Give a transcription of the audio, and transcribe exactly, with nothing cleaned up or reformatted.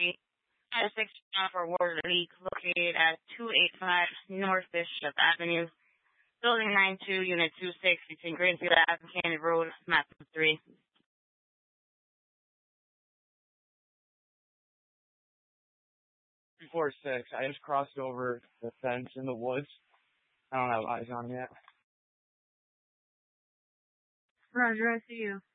Street. At a six for Water Leak located at two eighty-five North Bishop Avenue, Building nine two, Unit two six, between Greenfield Avenue and Canyon Road, map three. four six. I just crossed over the fence in the woods. I don't have eyes on yet. Roger, I see you.